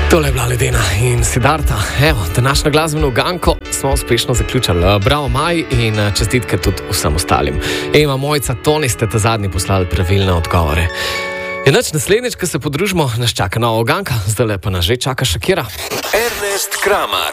Tole je bila Ledena in Siddharta. Evo, današnjo glasbeno uganko smo uspešno zaključili. Bravo, Maj, in čestitke tudi vsem ostalim. Ema, Mojca, Toni ste ta zadnji poslali pravilne odgovore. Enač naslednjič, ko se podružimo, nas čaka nova uganka, zdaj pa nas že čaka Shakira. Ernest Kramar.